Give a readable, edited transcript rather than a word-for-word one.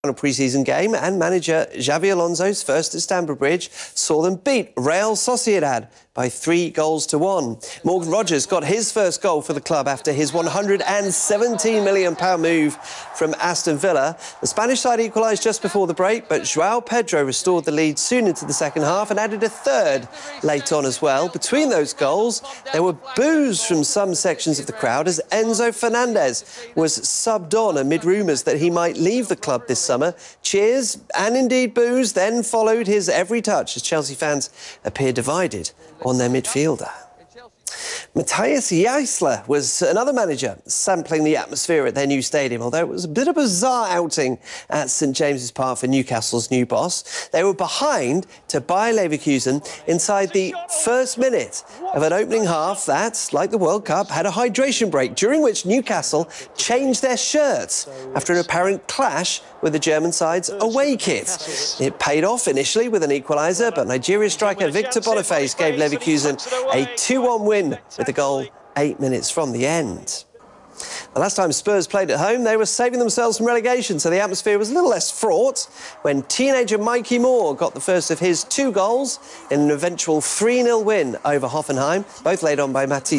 A pre-season game, and manager Xabi Alonso's first at Stamford Bridge saw them beat Real Sociedad by 3-1. Morgan Rogers got his first goal for the club after his £117 million move from Aston Villa. The Spanish side equalised just before the break, but João Pedro restored the lead soon into the second half and added a third late on as well. Between those goals, there were boos from some sections of the crowd as Enzo Fernandez was subbed on amid rumours that he might leave the club this summer. Cheers and indeed boos then followed his every touch as Chelsea fans appear divided on their midfielder. Matthias Jaissler was another manager sampling the atmosphere at their new stadium, although it was a bit of a bizarre outing at St James's Park for Newcastle's new boss. They were behind to Bayer Leverkusen inside the first minute of an opening half that, like the World Cup, had a hydration break, during which Newcastle changed their shirts after an apparent clash with the German side's away kit. It paid off initially with an equaliser, but Nigeria striker Victor Boniface gave Leverkusen a 2-1 win with a goal 8 minutes from the end. The last time Spurs played at home, they were saving themselves from relegation, so the atmosphere was a little less fraught when teenager Mikey Moore got the first of his 2 goals in an eventual 3-0 win over Hoffenheim, both laid on by Matisse.